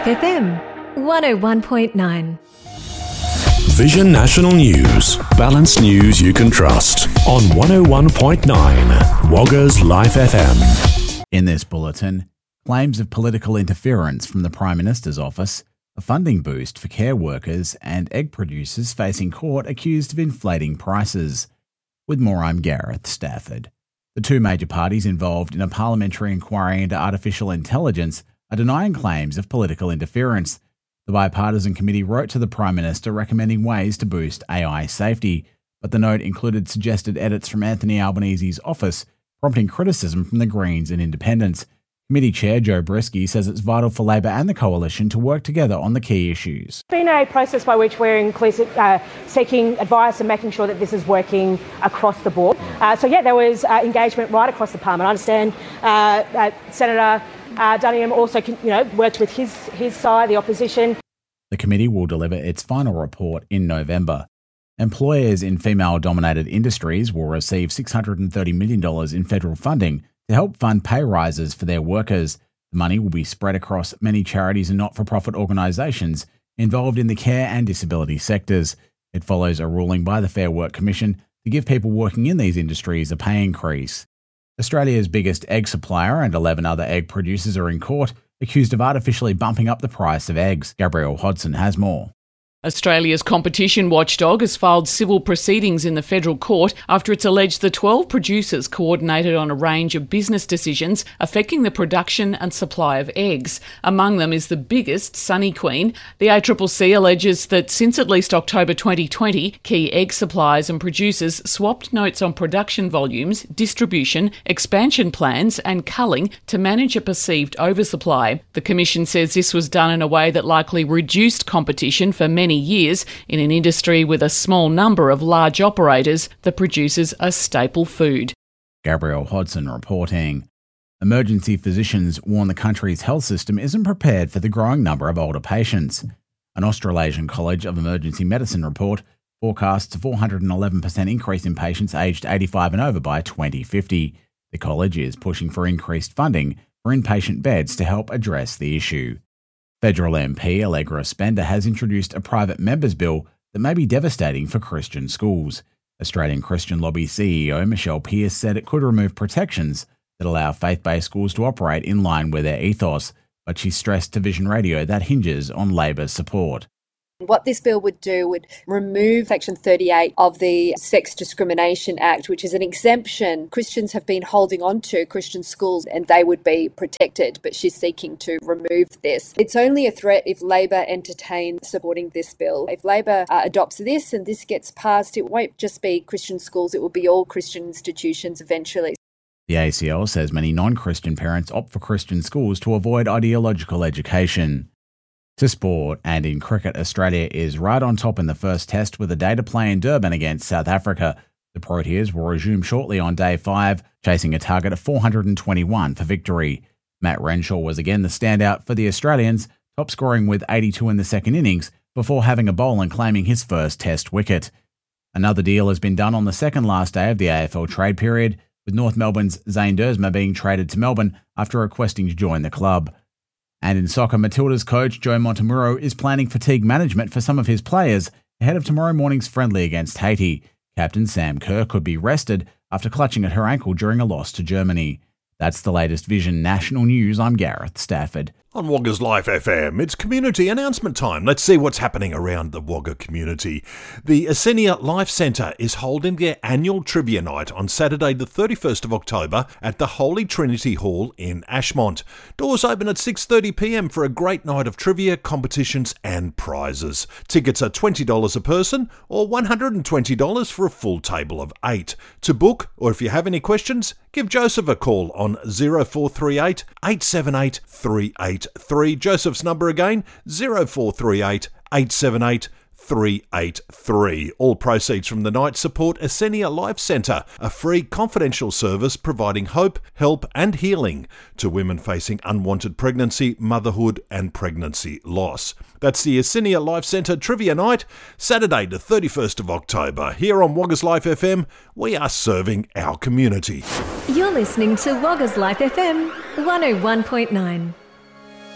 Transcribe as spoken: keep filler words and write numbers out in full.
F M, one oh one point nine. Vision National News. Balanced news you can trust. On one oh one point nine, Wagga's Life F M. In this bulletin, claims of political interference from the Prime Minister's office, a funding boost for care workers, and egg producers facing court accused of inflating prices. With more, I'm Gareth Stafford. The two major parties involved in a parliamentary inquiry into artificial intelligence are denying claims of political interference. The bipartisan committee wrote to the Prime Minister recommending ways to boost A I safety, but the note included suggested edits from Anthony Albanese's office, prompting criticism from the Greens and Independents. Committee Chair Joe Brisky says it's vital for Labor and the Coalition to work together on the key issues. It's been a process by which we're inclusive, uh, seeking advice and making sure that this is working across the board. Uh, so, yeah, there was uh, engagement right across the Parliament. I understand uh, uh, Senator uh, Duniam also you know, worked with his, his side, the opposition. The committee will deliver its final report in November. Employers in female-dominated industries will receive six hundred thirty million dollars in federal funding to help fund pay rises for their workers. The money will be spread across many charities and not-for-profit organisations involved in the care and disability sectors. It follows a ruling by the Fair Work Commission to give people working in these industries a pay increase. Australia's biggest egg supplier and eleven other egg producers are in court, accused of artificially bumping up the price of eggs. Gabrielle Hodson has more. Australia's competition watchdog has filed civil proceedings in the federal court after it's alleged the twelve producers coordinated on a range of business decisions affecting the production and supply of eggs. Among them is the biggest, Sunny Queen. The A C C C alleges that since at least October twenty twenty, key egg suppliers and producers swapped notes on production volumes, distribution, expansion plans and culling to manage a perceived oversupply. The Commission says this was done in a way that likely reduced competition for many years in an industry with a small number of large operators that produces a staple food. Gabrielle Hodson reporting. Emergency physicians warn the country's health system isn't prepared for the growing number of older patients. An Australasian College of Emergency Medicine report forecasts a four hundred eleven percent increase in patients aged eighty-five and over by twenty fifty. The college is pushing for increased funding for inpatient beds to help address the issue. Federal M P Allegra Spender has introduced a private members bill that may be devastating for Christian schools. Australian Christian Lobby C E O Michelle Pearce said it could remove protections that allow faith-based schools to operate in line with their ethos, but she stressed to Vision Radio that hinges on Labor's support. What this bill would do would remove Section thirty-eight of the Sex Discrimination Act, which is an exemption Christians have been holding on to, Christian schools, and they would be protected, but she's seeking to remove this. It's only a threat if Labor entertains supporting this bill. If Labor uh, adopts this and this gets passed, it won't just be Christian schools, it will be all Christian institutions eventually. The A C L says many non-Christian parents opt for Christian schools to avoid ideological education. To sport, and in cricket, Australia is right on top in the first test with a day to play in Durban against South Africa. The Proteas will resume shortly on day five, chasing a target of four hundred twenty-one for victory. Matt Renshaw was again the standout for the Australians, top scoring with eighty-two in the second innings before having a bowl and claiming his first test wicket. Another deal has been done on the second last day of the A F L trade period, with North Melbourne's Zane Dersma being traded to Melbourne after requesting to join the club. And in soccer, Matilda's coach Joe Montemuro is planning fatigue management for some of his players ahead of tomorrow morning's friendly against Haiti. Captain Sam Kerr could be rested after clutching at her ankle during a loss to Germany. That's the latest Vision National News. I'm Gareth Stafford. On Wagga's Life F M, it's community announcement time. Let's see what's happening around the Wagga community. The Asenia Life Centre is holding their annual trivia night on Saturday the thirty-first of October at the Holy Trinity Hall in Ashmont. Doors open at six thirty p m for a great night of trivia, competitions and prizes. Tickets are twenty dollars a person or one hundred twenty dollars for a full table of eight. To book, or if you have any questions, give Joseph a call on zero four three eight, eight seven eight, three eight three. Joseph's number again, zero four three eight, eight seven eight, three eight three. All proceeds from the night support Asenia Life Centre, a free confidential service providing hope, help and healing to women facing unwanted pregnancy, motherhood and pregnancy loss. That's the Asenia Life Centre Trivia Night, Saturday the thirty-first of October. Here on Wagga's Life F M, we are serving our community. You're listening to Wagga's Life F M, one oh one point nine.